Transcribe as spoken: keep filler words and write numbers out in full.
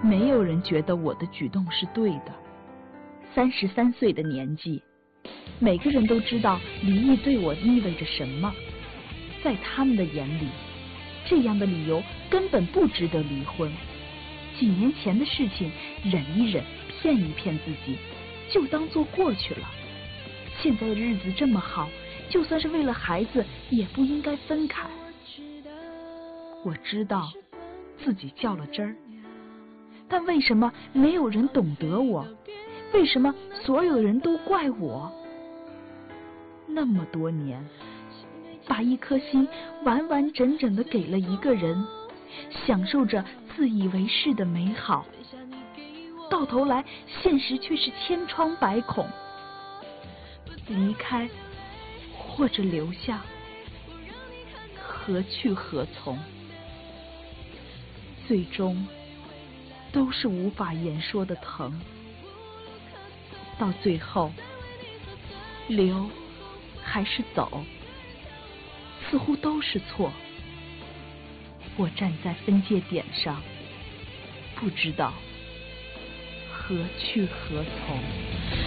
没有人觉得我的举动是对的。三十三岁的年纪，每个人都知道离异对我意味着什么。在他们的眼里，这样的理由根本不值得离婚。几年前的事情，忍一忍，骗一骗自己，就当做过去了。现在的日子这么好，就算是为了孩子，也不应该分开。我知道自己较了真儿，但为什么没有人懂得我？为什么所有人都怪我？那么多年，把一颗心完完整整的给了一个人，享受着自以为是的美好，到头来现实却是千疮百孔。离开或者留下，何去何从？最终都是无法言说的疼。到最后，留还是走，似乎都是错。我站在分界点上，不知道何去何从。